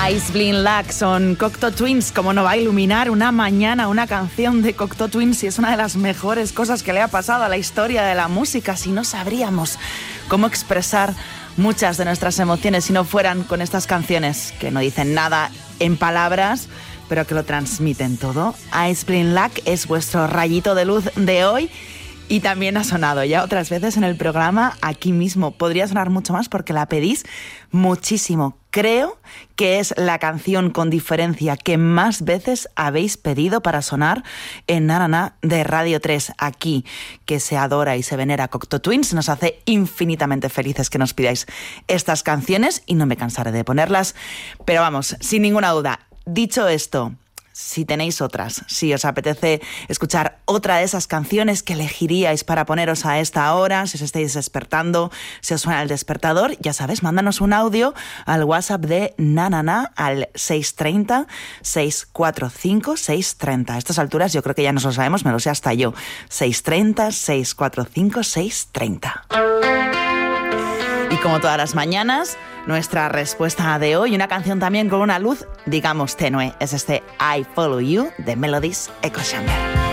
Aisling Luck son Cocteau Twins. ¿Cómo no va a iluminar una mañana una canción de Cocteau Twins? Y es una de las mejores cosas que le ha pasado a la historia de la música. Si no sabríamos cómo expresar muchas de nuestras emociones si no fueran con estas canciones que no dicen nada en palabras, pero que lo transmiten todo. Aisling Luck es vuestro rayito de luz de hoy. Y también ha sonado ya otras veces en el programa aquí mismo. Podría sonar mucho más porque la pedís muchísimo. Creo que es la canción con diferencia que más veces habéis pedido para sonar en Na Na Na de Radio 3. Aquí, que se adora y se venera a Cocteau Twins, nos hace infinitamente felices que nos pidáis estas canciones y no me cansaré de ponerlas. Pero vamos, sin ninguna duda, dicho esto, si tenéis otras, si os apetece escuchar otra de esas canciones que elegiríais para poneros a esta hora, si os estáis despertando, si os suena el despertador, ya sabes, mándanos un audio al WhatsApp de Na Na Na al 630-645-630. A estas alturas yo creo que ya nos lo sabemos, me lo sé hasta yo. 630-645-630. Y como todas las mañanas, nuestra respuesta de hoy, una canción también con una luz, digamos, tenue, es este I Follow You de Melodies Echo Chamber.